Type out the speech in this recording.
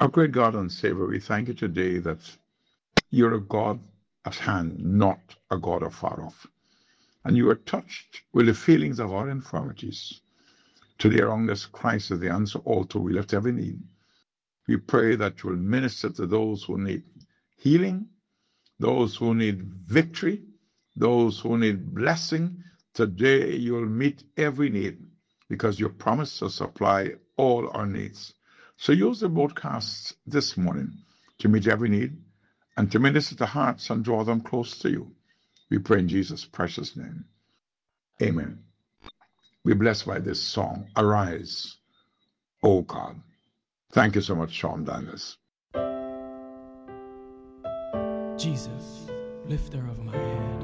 Our great God and Savior, we thank you today that you're a God at hand, not a God afar off. And you are touched with the feelings of our infirmities. Today, around this crisis, the answer altar, we lift every need. We pray that you will minister to those who need healing, those who need victory, those who need blessing. Today, you will meet every need because you promise to supply all our needs. So use the broadcast this morning to meet every need and to minister to hearts and draw them close to you. We pray in Jesus' precious name. Amen. We're blessed by this song, Arise, O God. Thank you so much, Sean Daniels. Jesus, lifter of my head.